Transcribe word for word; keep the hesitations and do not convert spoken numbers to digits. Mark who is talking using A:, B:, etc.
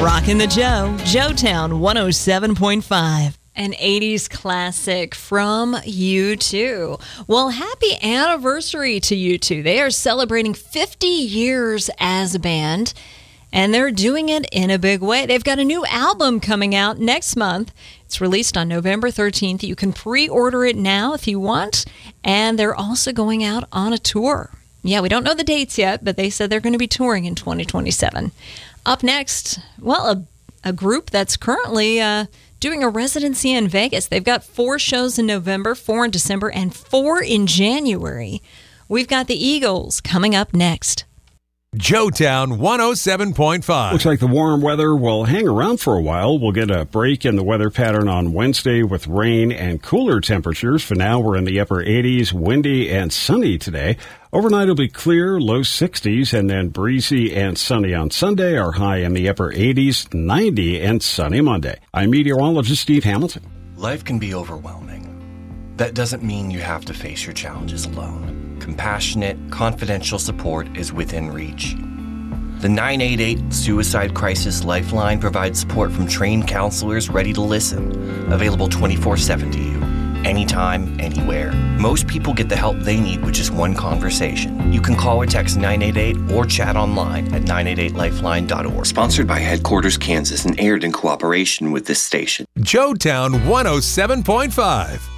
A: Rockin' the Joe, Joetown one oh seven point five. An eighties classic from U two. Well, happy anniversary to U two. They are celebrating fifty years as a band, and they're doing it in a big way. They've got a new album coming out next month. It's released on November thirteenth. You can pre-order it now if you want, and they're also going out on a tour. Yeah, we don't know the dates yet, but they said they're going to be touring in twenty twenty-seven. Up next, well, a, a group that's currently uh, doing a residency in Vegas. They've got four shows in November, four in December, and four in January. We've got the Eagles coming up next.
B: Joetown one oh seven point five.
C: Looks like the warm weather will hang around for a while. We'll get a break in the weather pattern on Wednesday with rain and cooler temperatures. For now, we're in the upper eighties, windy and sunny today. Overnight it'll be clear, low sixties, and then breezy and sunny on Sunday. Our high in the upper eighties, ninety, and sunny Monday. I'm meteorologist Steve Hamilton.
D: Life can be overwhelming. That doesn't mean you have to face your challenges alone. Compassionate, confidential support is within reach. The nine eight eight Suicide Crisis Lifeline provides support from trained counselors ready to listen, available twenty-four seven to you, anytime, anywhere. Most people get the help they need with just one conversation. You can call or text nine eight eight or chat online at nine eight eight lifeline dot org.
E: Sponsored by Headquarters Kansas and aired in cooperation with this station.
B: Joetown one oh seven point five.